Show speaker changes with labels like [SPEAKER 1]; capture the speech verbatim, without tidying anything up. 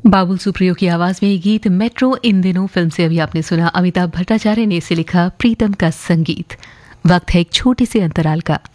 [SPEAKER 1] बाबुल सुप्रियो की आवाज में ये गीत मेट्रो इन दिनों फिल्म से अभी आपने सुना। अमिताभ भट्टाचार्य ने इसे लिखा, प्रीतम का संगीत। वक्त है एक छोटे से अंतराल का।